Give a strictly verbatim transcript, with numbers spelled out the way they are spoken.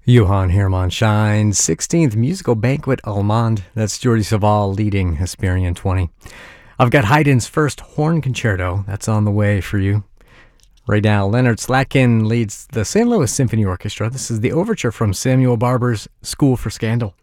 Johann Hermann Schein's sixteenth Musical Banquet Allemande. That's Jordi Savall leading Hesperian twenty. I've got Haydn's first horn concerto. That's on the way for you. Right now, Leonard Slatkin leads the Saint Louis Symphony Orchestra. This is the overture from Samuel Barber's School for Scandal.